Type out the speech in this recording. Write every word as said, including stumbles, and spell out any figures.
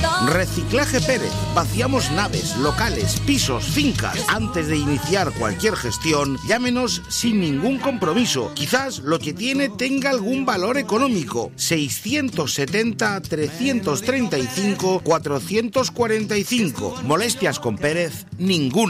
Reciclaje Pérez. Vaciamos naves, locales, pisos, fincas. Antes de iniciar cualquier gestión, llámenos sin ningún compromiso. Quizás lo que tiene tenga algún valor económico. seiscientos setenta, trescientos treinta y cinco, cuatrocientos cuarenta y cinco. Molestias con Pérez, ninguna.